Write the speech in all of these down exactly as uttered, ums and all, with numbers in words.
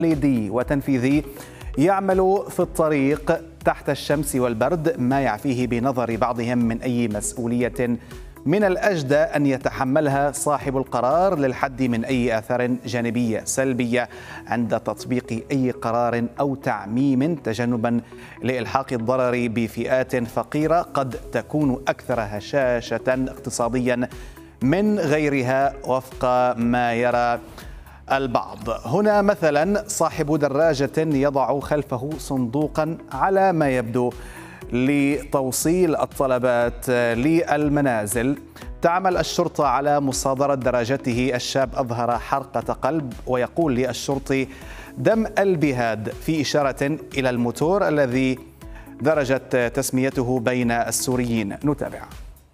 تقليدي وتنفيذي يعمل في الطريق تحت الشمس والبرد، ما يعفيه بنظر بعضهم من أي مسؤولية من الأجدى أن يتحملها صاحب القرار للحد من أي آثار جانبية سلبية عند تطبيق أي قرار أو تعميم، تجنبا لإلحاق الضرر بفئات فقيرة قد تكون أكثر هشاشة اقتصاديا من غيرها وفق ما يرى البعض. هنا مثلا صاحب دراجة يضع خلفه صندوقا على ما يبدو لتوصيل الطلبات للمنازل. تعمل الشرطة على مصادرة دراجته. الشاب أظهر حرقة قلب ويقول للشرطي دم البهاد في إشارة إلى الموتور الذي درجت تسميته بين السوريين. نتابع.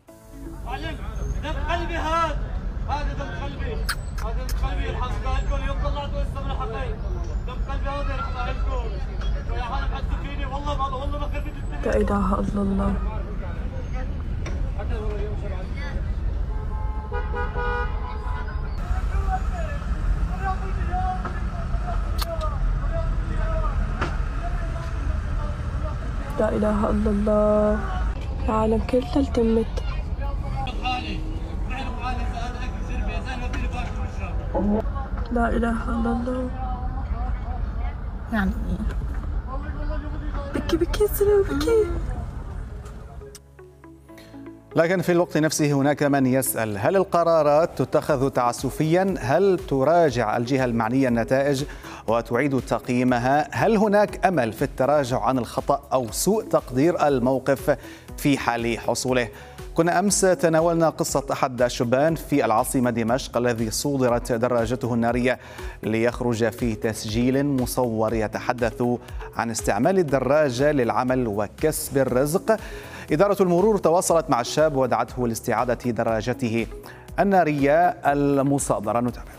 دم قلبي هذا هذا دم قلبي هذا دم قلبي الحق لكم اليوم طلعت لسه من الحقين دم قلبي هذا يرحم لكم يا حالك حسيتيني والله والله ما خربت الدنيا. لا اله الا الله. لا اله الا الله. العالم كلها التمت. لا إله إلا الله. يعني بكي بكي الزلمة بكي. لكن في الوقت نفسه هناك من يسأل: هل القرارات تتخذ تعسفيا؟ هل تراجع الجهة المعنية النتائج وتعيد تقييمها؟ هل هناك أمل في التراجع عن الخطأ أو سوء تقدير الموقف في حال حصوله؟ كنا أمس تناولنا قصة أحد الشبان في العاصمة دمشق الذي صودرت دراجته النارية ليخرج في تسجيل مصور يتحدث عن استعمال الدراجة للعمل وكسب الرزق. إدارة المرور تواصلت مع الشاب ودعته لاستعادة دراجته النارية المصادرة. نتابع.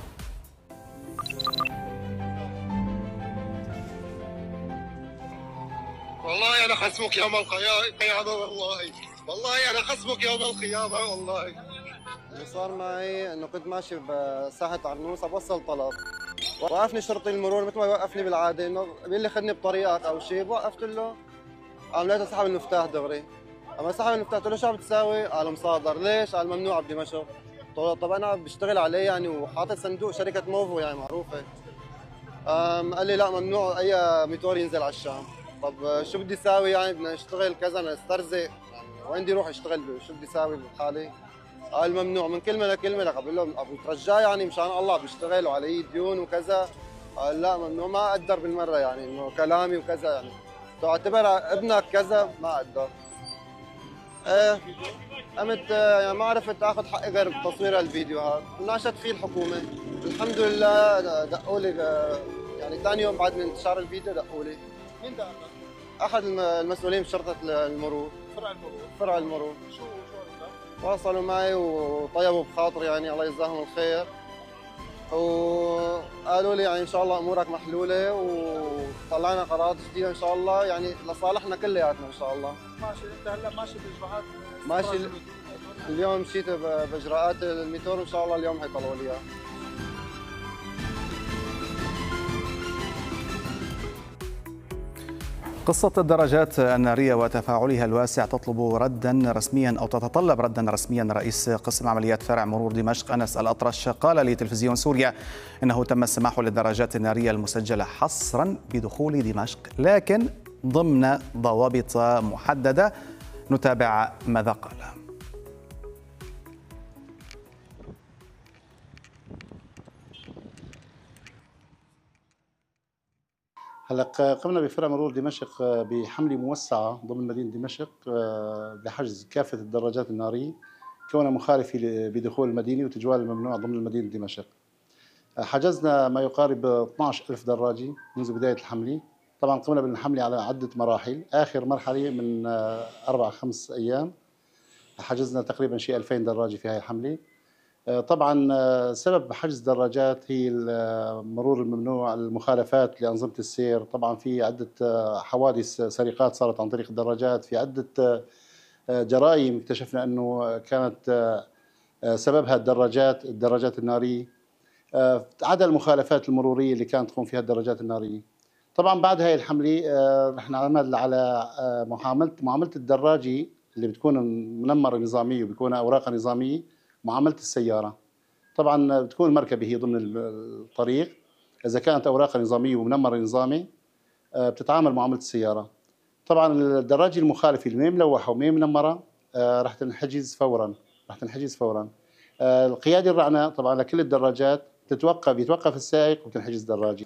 والله أنا خصمك يوم القيامة والله والله أنا خصمك يوم القيامة والله. اللي صار معي إنه كنت ماشي بساحة عرنوس بوصل طلب، وقفني شرطي المرور مثل ما يوقفني بالعادة، إنه بيقول لي خدني بطريقك أو شيء. وقفت له، قام لقيته سحب المفتاح دغري. أما سحب المفتاح قلت له شو عم بتساوي؟ قال مصادر. ليش؟ قال ممنوع بدمشق. قلت له طب أنا بشتغل عليه يعني وحاطط صندوق شركة موفو يعني معروفة. قال لي لا ممنوع أي موتور ينزل على الشام. طب شو بدي اساوي يعني؟ بدنا نشتغل كذا نسترزق يعني، وين بدي اروح اشتغل؟ شو بدي اساوي بحالي؟ قال ممنوع. من كلمه لكلمه لك بقول له ابو ترجاه يعني مشان الله بشتغل وعلي ديون وكذا. قال لا ممنوع. ما قدر بالمره يعني انه كلامي وكذا يعني تعتبر ابنك كذا. ما قدر. ايه قمت يعني ما عرفت اخذ حقي غير بتصوير الفيديو هذا. ناشدت فيه الحكومه. الحمد لله دقوا لي يعني ثاني يوم بعد من انتشار الفيديو دقوا لي. مين ده؟ احد المسؤولين بشرطه المرور. فرع المرور. فرع المرور. شو شو واصلوا معي وطيبوا بخاطري يعني الله يجزاهم الخير، وقالوا لي يعني ان شاء الله امورك محلوله وطلعنا قرارات جديده ان شاء الله يعني لصالحنا كلياتنا ان شاء الله. ماشي. انت هلا ماشي باجراءات؟ ماشي اليوم مشيت باجراءات الميتور، ان شاء الله اليوم حيطلعوا لي اياه. قصة الدراجات النارية وتفاعلها الواسع تطلب ردا رسميا أو تتطلب ردا رسميا. رئيس قسم عمليات فرع مرور دمشق أنس الأطرش قال لتلفزيون سوريا إنه تم السماح للدراجات النارية المسجلة حصرا بدخول دمشق، لكن ضمن ضوابط محددة. نتابع ماذا قال. هلا قمنا بفرع مرور دمشق بحملة موسعة ضمن مدينة دمشق لحجز كافة الدراجات النارية كونها مخالفة بدخول المدينة وتجوال الممنوع ضمن مدينة دمشق. حجزنا ما يقارب اثنعش ألف دراجة منذ بداية الحملة. طبعا قمنا بالحملة على عدة مراحل. آخر مرحلة من أربع خمس أيام حجزنا تقريبا شيء ألفين دراجة في هاي الحملة. طبعا سبب حجز دراجات هي المرور الممنوع، المخالفات لأنظمة السير. طبعا في عدة حوادث سرقات صارت عن طريق الدراجات، في عدة جرائم اكتشفنا أنه كانت سببها الدراجات الدراجات النارية. عدا المخالفات المروريه اللي كانت تقوم فيها الدراجات الناريه. طبعا بعد هاي الحمله رح نعمل على معامله معامله الدراجه اللي بتكون منمره نظاميه وبيكون اوراقها نظاميه، معامله السياره. طبعا بتكون المركبه هي ضمن الطريق، اذا كانت اوراقها نظاميه ومنمره نظامي بتتعامل معامله السياره. طبعا الدراجه المخالفه اللي ما ملوحه وما منمره رح تنحجز فورا، رح تنحجز فورا. القياده الرعنه طبعا لكل الدراجات تتوقف، يتوقف السائق وتنحجز دراجه.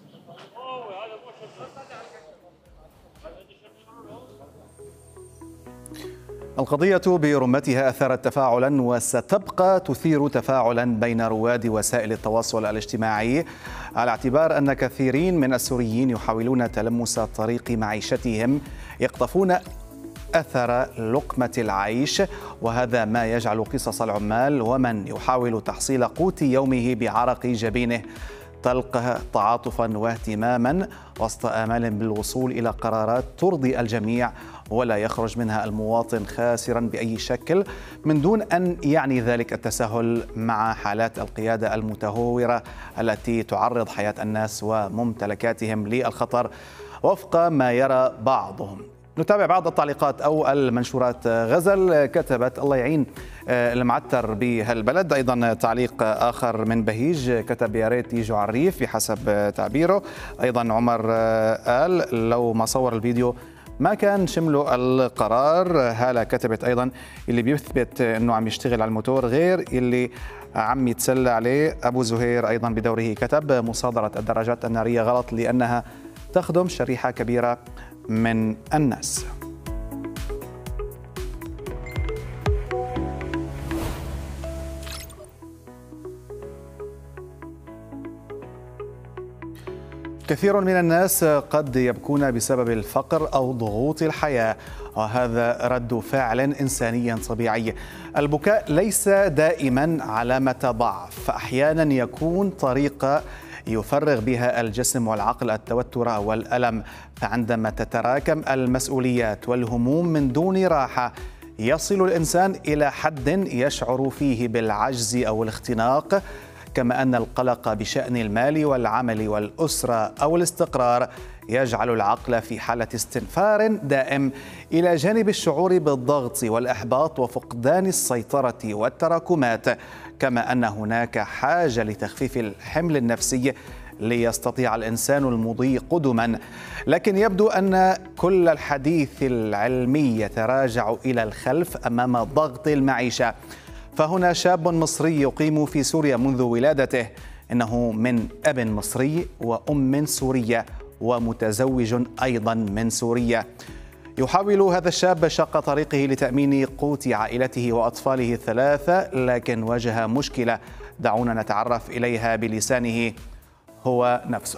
القضية برمتها أثارت تفاعلا وستبقى تثير تفاعلا بين رواد وسائل التواصل الاجتماعي، على اعتبار أن كثيرين من السوريين يحاولون تلمس طريق معيشتهم، يقطفون أثر لقمة العيش، وهذا ما يجعل قصص العمال ومن يحاول تحصيل قوت يومه بعرق جبينه تلقى تعاطفا واهتماما وسط آمال بالوصول إلى قرارات ترضي الجميع ولا يخرج منها المواطن خاسرا بأي شكل، من دون أن يعني ذلك التساهل مع حالات القيادة المتهورة التي تعرض حياة الناس وممتلكاتهم للخطر وفق ما يرى بعضهم. نتابع بعض التعليقات أو المنشورات. غزل كتبت: الله يعين المعتر بهالبلد. أيضا تعليق آخر من بهيج كتب: يا ريت يجوا على الريف بحسب تعبيره. أيضا عمر قال: لو ما صور الفيديو ما كان شملوا القرار. هالة كتبت أيضا: اللي بيثبت أنه عم يشتغل على الموتور غير اللي عم يتسلى عليه. أبو زهير أيضا بدوره كتب: مصادرة الدراجات النارية غلط لأنها تخدم شريحة كبيرة من الناس. كثير من الناس قد يبكون بسبب الفقر أو ضغوط الحياة، وهذا رد فعل إنساني طبيعي. البكاء ليس دائما علامة ضعف، فأحيانا يكون طريقة يفرغ بها الجسم والعقل التوتر والألم، فعندما تتراكم المسؤوليات والهموم من دون راحة يصل الإنسان إلى حد يشعر فيه بالعجز أو الاختناق، كما أن القلق بشأن المال والعمل والأسرة أو الاستقرار يجعل العقل في حالة استنفار دائم، إلى جانب الشعور بالضغط والإحباط وفقدان السيطرة والتراكمات، كما أن هناك حاجة لتخفيف الحمل النفسي ليستطيع الإنسان المضي قدما. لكن يبدو أن كل الحديث العلمي يتراجع إلى الخلف أمام ضغط المعيشة. فهنا شاب مصري يقيم في سوريا منذ ولادته، إنه من أب مصري وأم سورية ومتزوج أيضا من سوريا. يحاول هذا الشاب شق طريقه لتأمين قوت عائلته وأطفاله الثلاثة، لكن واجه مشكلة دعونا نتعرف إليها بلسانه هو نفسه.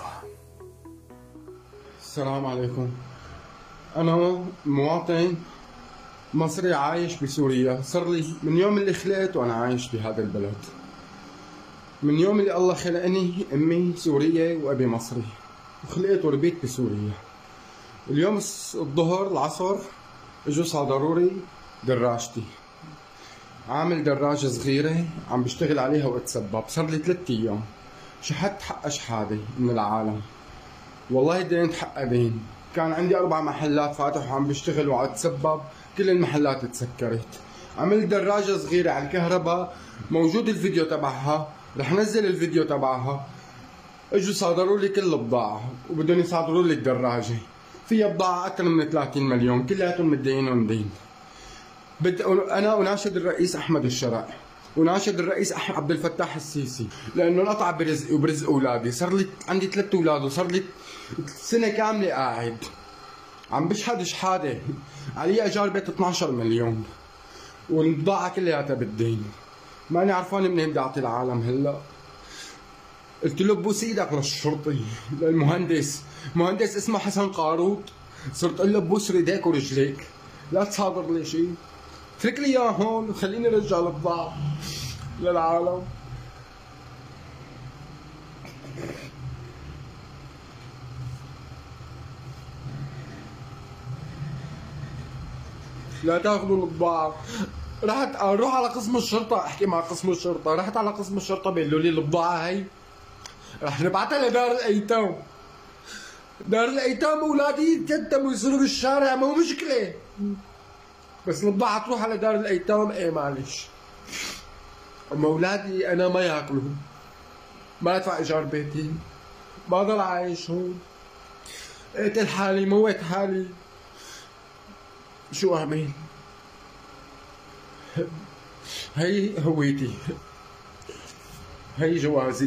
السلام عليكم. أنا مواطن مصري عايش بسوريا، صار لي من يوم اللي خلقت وأنا عايش بهذا البلد. من يوم اللي الله خلقني أمي سورية وأبي مصري، وخلقت وربيت بسوريا. اليوم الظهر العصر اجوا صادروا لي دراجتي، عامل دراجة صغيرة عم بشتغل عليها واتسبب. صار لي ثلاث أيام شحت حق أشحادي من العالم، والله دينت حق دين. كان عندي أربع محلات فاتح وعم بشتغل وعم اتسبب، كل المحلات تسكرت. عملت دراجة صغيرة على الكهرباء، موجود الفيديو تبعها، رح نزل الفيديو تبعها. اجوا صادروا لي كل البضاعة وبدهم يصادروا لي الدراجة، فيها بضاعة أكثر من ثلاثين مليون، كلياتهم متدينون دين. بد... أنا أناشد الرئيس أحمد الشرع، وناشد الرئيس أحمد عبد الفتاح السيسي، لأنه انقطع برزقي وبرزق أولادي. صار لي عندي ثلاث أولاد وصار لي سنة كاملة قاعد عم بشحد شحادة، علي أجار بيت اثنعش مليون، والبضاعة كلياتها بالدين. ماني عرفان منين بدي أعطي العالم هلا. قلت له بوس ايدك للشرطي، للمهندس، مهندس اسمه حسن قاروط، صرت اقول له بوس ايديك ورجليك، لا تصادر لي شيء، اترك لي اياه هون وخليني ارجع البضاعة للعالم. لا تاخذوا البضاعة. رحت اروح على قسم الشرطة احكي مع قسم الشرطة، رحت على قسم الشرطة بيقولوا لي البضاعة هي رح نبعتها لدار الايتام. دار الايتام اولادي يتيتموا يصيروا بالشارع مو مشكله، بس نطبعها تروح على دار الايتام. ايه معلش، اما اولادي انا ما ياكلوا، ما ادفع ايجار بيتي، ما ضل عايش هون، قتل حالي، موت حالي، شو اعمل؟ هي هويتي، هي جوازي.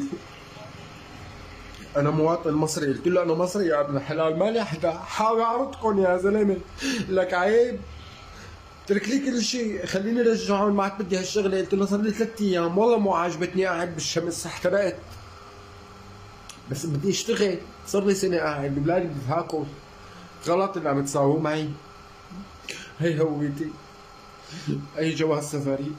انا مواطن مصري، قلت له انا مصري يا ابن الحلال، مالي حدا، حاول اعرضكم يا زلمه، لك عيب، ترك لي كل شيء، خليني رجعون، ما عاد بدي هالشغله. قلت له صار لي ثلاث ايام والله مو عاجبتني قاعد بالشمس، احترقت، بس بدي اشتغل، صار لي سنه قاعد، اولادي بدي تاكل، غلط اللي عم تساووه معي. هي هويتي، اي جواز سفري.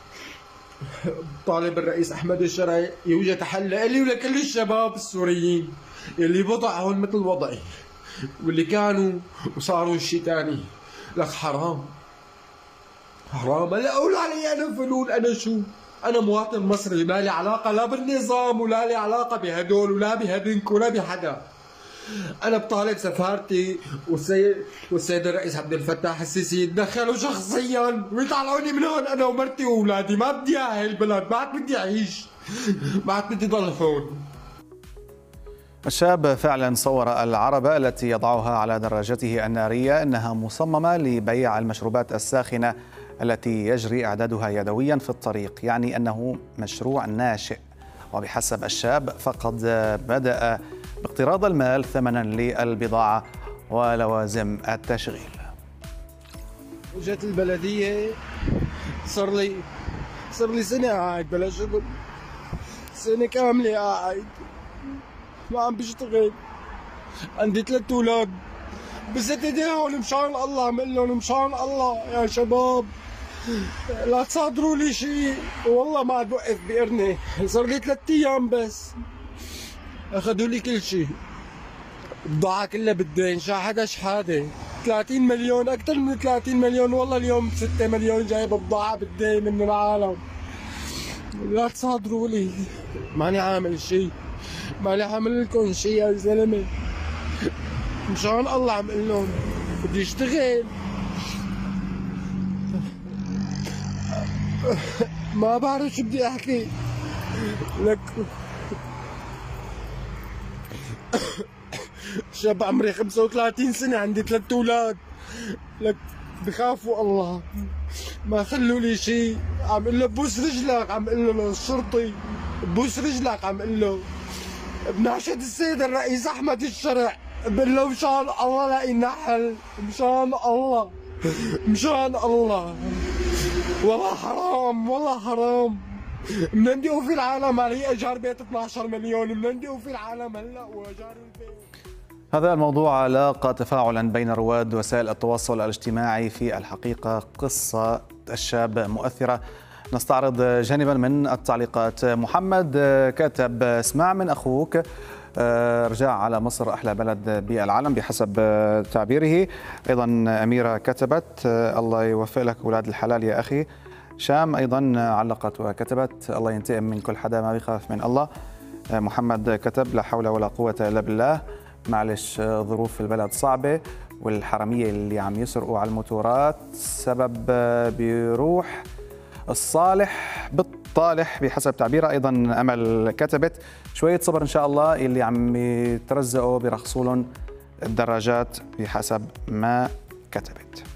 طالب الرئيس احمد الشرعي يوجد حل لي ولكل الشباب السوريين اللي وضعهم مثل وضعي، واللي كانوا وصاروا شيء ثاني. لك حرام حرام، هلا قول علي انا فلول، انا شو؟ انا مواطن مصري، ما لي علاقه لا بالنظام ولا لي علاقه بهدول ولا بهدنك ولا بحدا. انا بطالب سفارتي والسيد والسيد الرئيس عبد الفتاح السيسي يتدخلوا شخصيا ويطلعوني من هون انا ومرتي واولادي. ما بدي اياها هي البلد، ما عاد بدي اعيش، ما عاد بدي ضل هون. الشاب فعلا صور العربة التي يضعها على دراجته النارية أنها مصممة لبيع المشروبات الساخنة التي يجري إعدادها يدويا في الطريق، يعني أنه مشروع ناشئ. وبحسب الشاب فقد بدأ باقتراض المال ثمنا للبضاعة ولوازم التشغيل. وجت البلدية، صار لي صار لي سنة قاعد بلا شغل، سنة كاملة قاعد ما عم بشتغل. عندي ثلاث أولاد، بزت ايديهم مشان الله، عم لهم مشان الله يا شباب لا تصادروا لي شيء، والله ما عاد بوقف بقرني. صار لي ثلاث أيام بس اخذوا لي كل شيء، البضاعة كلها بالدين، شاحدة شحادة ثلاثين مليون، أكثر من ثلاثين مليون، والله اليوم ستة مليون جايب بضاعة بالدين من العالم. لا تصادروا لي، ماني عامل شيء، ماني عامل لكم شيء يا زلمة، مشان الله عم قل لهم بدي اشتغل. ما بعرف شو بدي احكي لك. شاب عمري خمسة وثلاثين سنة، عندي ثلاث أولاد، لك بخافوا الله، ما خلوا لي شيء. عم قل له بوس رجلك، عم قل له للشرطي بوس رجلك، عم قل له بناشد السيد الرئيس أحمد الشرع، بقول له مشان الله لا ينحل، مشان الله مشان الله، والله حرام والله حرام. بدنا ندقوا في العالم، علي ايجار بيت اثني عشر مليون، بدنا ندقوا في العالم هلا وايجار البيت. هذا الموضوع لاقى تفاعلا بين رواد وسائل التواصل الاجتماعي. في الحقيقة قصة الشاب مؤثرة. نستعرض جانبا من التعليقات. محمد كتب: اسمع من أخوك، رجع على مصر أحلى بلد بالعالم بحسب تعبيره. أيضا أميرة كتبت: الله يوفق لك أولاد الحلال يا أخي. شام أيضا علقت وكتبت: الله ينتقم من كل حدا ما بيخاف من الله. محمد كتب: لا حول ولا قوة إلا بالله، معلش ظروف البلد صعبة، والحرامية اللي عم يسرقوا على الموتورات سبب بيروح الصالح بالطالح بحسب تعبيرها. أيضا أمل كتبت: شوية صبر إن شاء الله، اللي عم يترزقوا برخصوا لهم الدراجات بحسب ما كتبت.